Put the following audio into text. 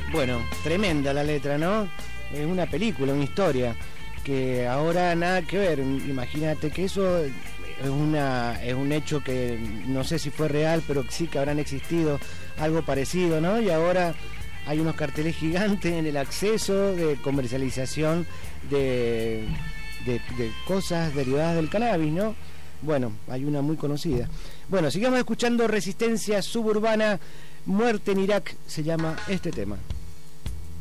Bueno, tremenda la letra, ¿no? Es una película, una historia, que ahora nada que ver. Imagínate que eso es un hecho que no sé si fue real, pero sí que habrán existido algo parecido, ¿no? Y ahora hay unos carteles gigantes en el acceso de comercialización de cosas derivadas del cannabis, ¿no? Bueno, hay una muy conocida. Bueno, sigamos escuchando Resistencia Suburbana. Muerte en Irak se llama este tema.